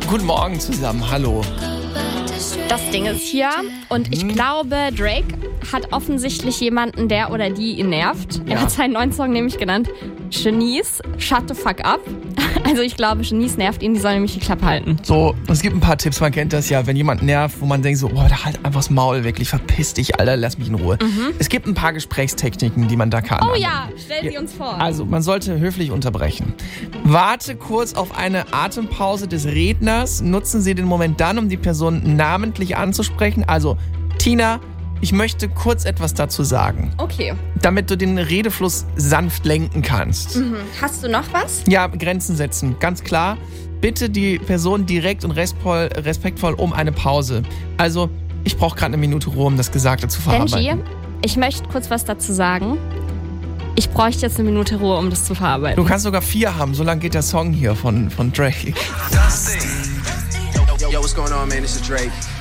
Guten Morgen zusammen, hallo. Das Ding ist hier und ich glaube, Drake hat offensichtlich jemanden, der oder die ihn nervt. Er hat seinen neuen Song nämlich genannt Shanice, Shut the Fuck Up. Also ich glaube, Shanice nervt ihn, die soll nämlich die Klappe halten. So, es gibt ein paar Tipps, man kennt das ja, wenn jemand nervt, wo man denkt so, boah, da halt einfach das Maul, wirklich, verpiss dich, Alter, lass mich in Ruhe. Es gibt ein paar Gesprächstechniken, die man da kann. Oh ja, stell sie uns vor. Also, man sollte höflich unterbrechen. Warte kurz auf eine Atempause des Redners, nutzen Sie den Moment dann, um die Person namentlich anzusprechen. Also, Tina, ich möchte kurz etwas dazu sagen. Okay. Damit du den Redefluss sanft lenken kannst. Hast du noch was? Ja, Grenzen setzen, ganz klar. Bitte die Person direkt und respektvoll um eine Pause. Also, ich brauche gerade eine Minute Ruhe, um das Gesagte zu verarbeiten. Benji, ich möchte kurz was dazu sagen. Ich bräuchte jetzt eine Minute Ruhe, um das zu verarbeiten. Du kannst sogar 4 haben, so lang geht der Song hier von Drake. Yo, what's going on, man? This is Drake.